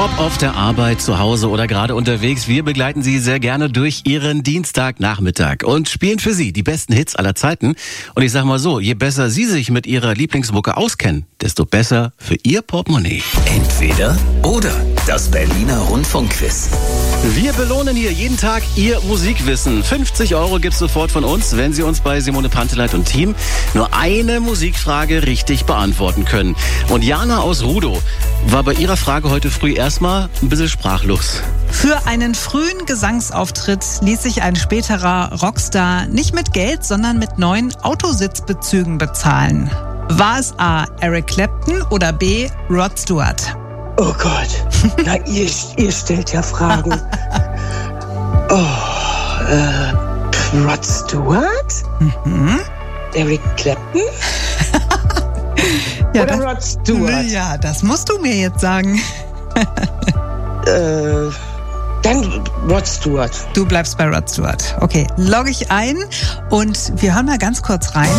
Ob auf der Arbeit, zu Hause oder gerade unterwegs, wir begleiten Sie sehr gerne durch Ihren Dienstagnachmittag und spielen für Sie die besten Hits aller Zeiten. Und ich sag mal so, je besser Sie sich mit Ihrer Lieblingsmucke auskennen, desto besser für Ihr Portemonnaie. Entweder oder. Das Berliner Rundfunkquiz. Wir belohnen hier jeden Tag Ihr Musikwissen. 50 € gibt's sofort von uns, wenn Sie uns bei Simone Panteleit und Team nur eine Musikfrage richtig beantworten können. Und Jana aus Rudow war bei ihrer Frage heute früh erstmal ein bisschen sprachlos. Für einen frühen Gesangsauftritt ließ sich ein späterer Rockstar nicht mit Geld, sondern mit neuen Autositzbezügen bezahlen. War es A. Eric Clapton oder B. Rod Stewart? Oh Gott, na ihr stellt ja Fragen. Rod Stewart? Mhm. Eric Clapton? Ja, oder Rod Stewart? Ja, das musst du mir jetzt sagen. Dann Rod Stewart. Du bleibst bei Rod Stewart. Okay, logge ich ein und wir hören mal ganz kurz rein.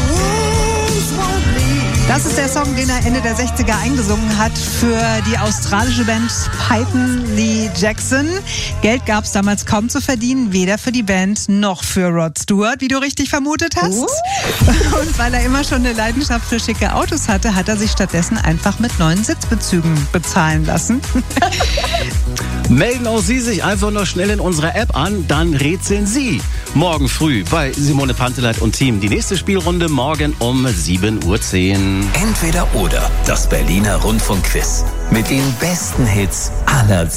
Das ist der Song, den er Ende der 60er eingesungen hat für die australische Band Python Lee Jackson. Geld gab es damals kaum zu verdienen, weder für die Band noch für Rod Stewart, wie du richtig vermutet hast. Und weil er immer schon eine Leidenschaft für schicke Autos hatte, hat er sich stattdessen einfach mit neuen Sitzbezügen bezahlen lassen. Melden auch Sie sich einfach noch schnell in unserer App an, dann rätseln Sie morgen früh bei Simone Panteleit und Team. Die nächste Spielrunde morgen um 7:10 Uhr. Entweder oder. Das Berliner Rundfunkquiz. Mit den besten Hits aller Zeiten.